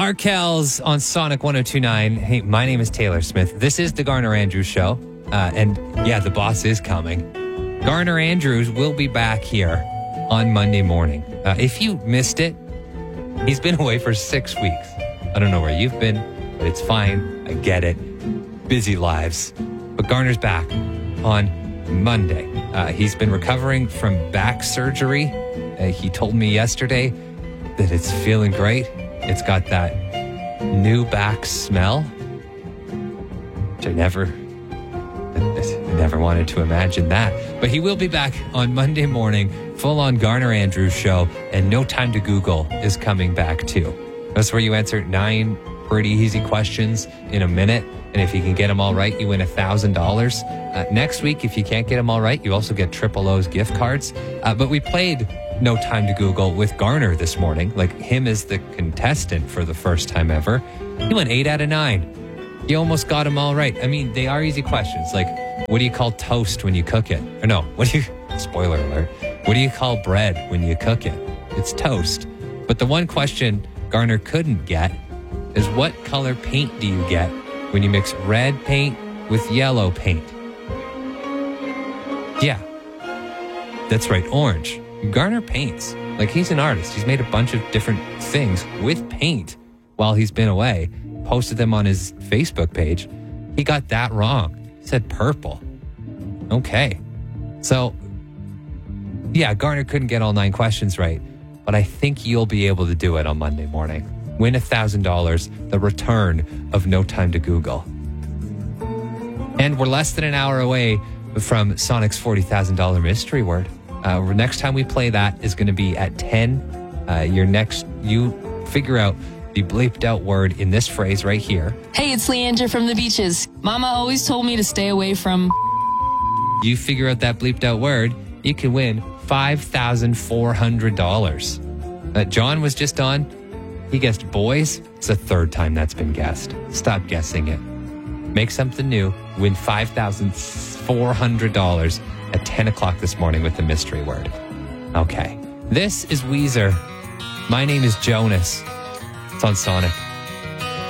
Arkells on Sonic 102.9. Hey, my name is Taylor Smith. This is the Garner Andrews Show. And yeah, the boss is coming. Garner Andrews will be back here on Monday morning. If you missed it, he's been away for 6 weeks. I don't know where you've been, but it's fine. I get it. Busy lives. But Garner's back on Monday. He's been recovering from back surgery. He told me yesterday that it's feeling great. It's got that new back smell, which I never wanted to imagine that. But he will be back on Monday morning, full-on Garner Andrews Show, and No Time to Google is coming back too. That's where you answer 9 pretty easy questions in a minute, and if you can get them all right, you win $1,000. Next week, if you can't get them all right, you also get Triple O's gift cards. But we played No Time to Google with Garner this morning, like him as the contestant for the first time ever. He went 8 out of 9. You almost got them all right. I mean, they are easy questions, like what do you call toast when you cook it? Or no, spoiler alert, what do you call bread when you cook it? It's toast. But the one question Garner couldn't get is what color paint do you get when you mix red paint with yellow paint? Yeah, that's right, orange. Garner paints. Like, he's an artist. He's made a bunch of different things with paint while he's been away. Posted them on his Facebook page. He got that wrong. He said purple. Okay. So, yeah, Garner couldn't get all 9 questions right, but I think you'll be able to do it on Monday morning. Win $1,000, the return of No Time to Google. And we're less than an hour away from Sonic's $40,000 mystery word. Next time we play that is going to be at 10. You figure out the bleeped out word in this phrase right here. Hey, it's Leandra from the beaches. Mama always told me to stay away from... You figure out that bleeped out word, you can win $5,400. John was just on. He guessed boys. It's the 3rd time that's been guessed. Stop guessing it. Make something new. Win $5,400 at 10 o'clock this morning with the mystery word. Okay. This is Weezer. My name is Jonas. It's on Sonic.